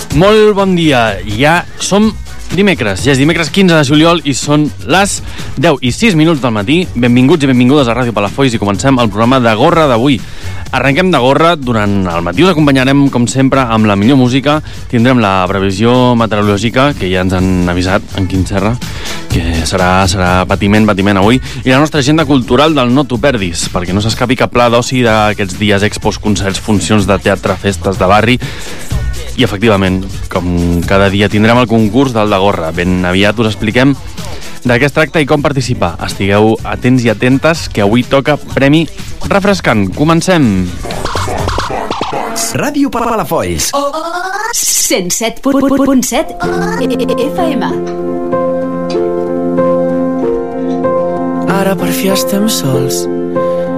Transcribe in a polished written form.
Molt bon dia, ja som dimecres, ja és dimecres 15 de juliol i són les 10:06 del matí. Benvinguts i benvingudes a Ràdio Palafolls i comencem el programa de Gorra d'avui. Arrenquem de Gorra, durant el matí us acompanyarem com sempre amb la millor música. Tindrem la previsió meteorològica, que ja ens han avisat en Quim Serra, que serà patiment avui, i la nostra agenda cultural del No t'ho perdis, perquè no s'escapi cap pla d'oci d'aquests dies, expos, concerts, funcions de teatre, festes de barri. I efectivament, com cada dia tindrem el concurs del de Gorra. Ben aviat us expliquem de què es tracta i com participar. Estigueu atents i atentes, que avui toca premi refrescant. Comencem! Ràdio Palafolls 107.7 FM. Ara per fi estem sols.